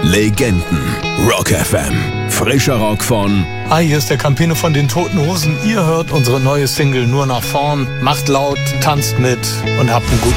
Legenden. Rock FM. Frischer Rock von... Hi, hier ist der Campino von den Toten Hosen. Ihr hört unsere neue Single Nur nach vorn. Macht laut, tanzt mit und habt einen guten